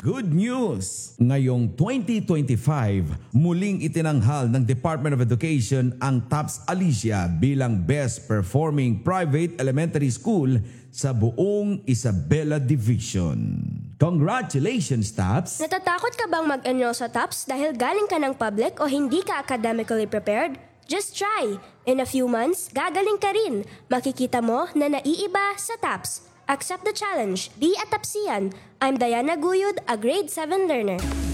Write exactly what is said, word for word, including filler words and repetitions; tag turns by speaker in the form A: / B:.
A: Good news! Ngayong twenty twenty-five, muling itinanghal ng Department of Education ang TOPS Alicia bilang Best Performing Private Elementary School sa buong Isabela Division. Congratulations, TOPS!
B: Natatakot ka bang mag-enroll sa TOPS dahil galing ka ng public o hindi ka academically prepared? Just try! In a few months, gagaling ka rin. Makikita mo na naiiba sa TOPS. Accept the challenge. Be a Topsian. I'm Diana Guyud, a grade seven learner.